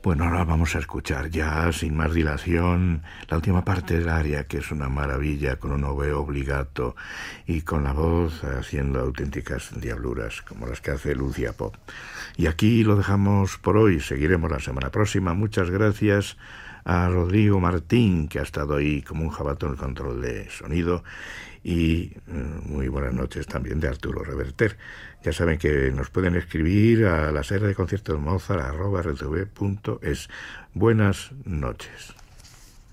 Bueno, ahora vamos a escuchar ya, sin más dilación, la última parte del aria, que es una maravilla, con un oboe obligato y con la voz haciendo auténticas diabluras, como las que hace Lucia Pop. Y aquí lo dejamos por hoy, seguiremos la semana próxima. Muchas gracias a Rodrigo Martín, que ha estado ahí como un jabato en el control de sonido, y muy buenas noches también de Arturo Reverter. Ya saben que nos pueden escribir a la serie de conciertos Mozart @rtv.es. Buenas noches.